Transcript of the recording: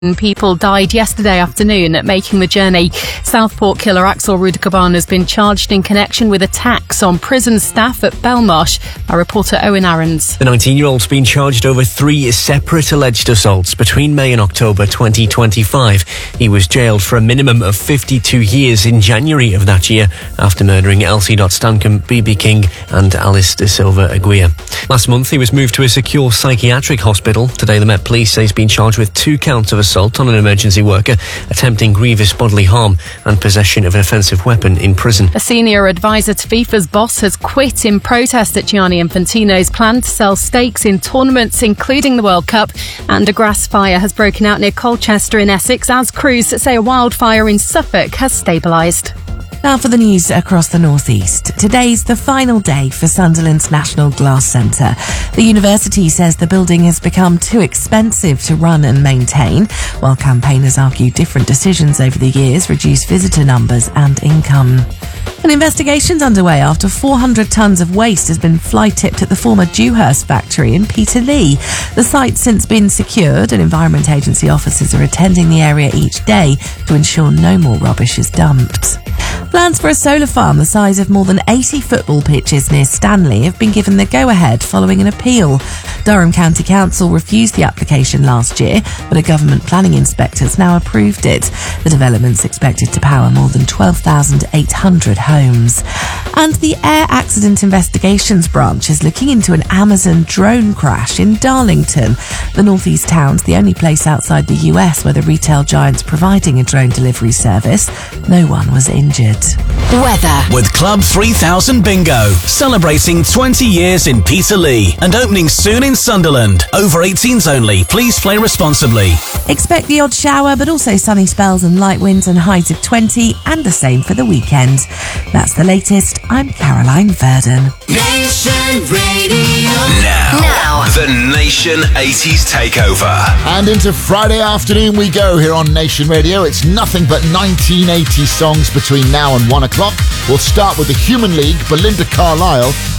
People died yesterday afternoon at making the journey. Southport killer Axel Rudakaban has been charged in connection with attacks on prison staff at Belmarsh. Our reporter Owen Aarons. The 19-year-old's been charged over 3 separate alleged assaults between May and October 2025. He was jailed for a minimum of 52 years in January of that year after murdering Elsie Stancombe, BB King and Alice De Silva Aguirre. Last month he was moved to a secure psychiatric hospital. Today the Met Police say he's been charged with 2 counts of assault on an emergency worker, attempting grievous bodily harm and possession of an offensive weapon in prison. A senior advisor to FIFA's boss has quit in protest at Gianni Infantino's plan to sell stakes in tournaments including the World Cup, and a grass fire has broken out near Colchester in Essex as crews say a wildfire in Suffolk has stabilised. Now for the news across the northeast. Today's the final day for Sunderland's National Glass Centre. The university says the building has become too expensive to run and maintain, while campaigners argue different decisions over the years reduce visitor numbers and income. An investigation's underway after 400 tonnes of waste has been fly-tipped at the former Dewhurst factory in Peterlee. The site's since been secured and Environment Agency officers are attending the area each day to ensure no more rubbish is dumped. Plans for a solar farm the size of more than 80 football pitches near Stanley have been given the go-ahead following an appeal. Durham County Council refused the application last year, but a government planning inspector has now approved it. The development's expected to power more than 12,800 homes. And the Air Accident Investigations Branch is looking into an Amazon drone crash in Darlington. The northeast town's the only place outside the US where the retail giant's providing a drone delivery service. No one was injured. Weather. With Club 3000 Bingo, celebrating 20 years in Peterlee and opening soon in Sunderland. Over 18s only. Please play responsibly. Expect the odd shower, but also sunny spells and light winds and highs of 20, and the same for the weekend. That's the latest. I'm Caroline Verdon. Nation Radio. Now. The Nation 80s Takeover. And into Friday afternoon we go here on Nation Radio. It's nothing but 1980 songs between now and 1 o'clock. We'll start with the Human League, Belinda Carlisle